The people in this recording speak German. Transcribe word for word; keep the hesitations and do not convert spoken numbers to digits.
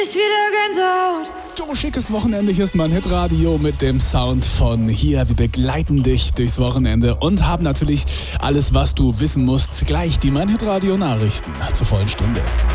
Ist wieder Gänsehaut. Jo, schickes Wochenende, hier ist mein Hitradio mit dem Sound von hier. Wir begleiten dich durchs Wochenende und haben natürlich alles, was du wissen musst, gleich die mein Hitradio Nachrichten zur vollen Stunde.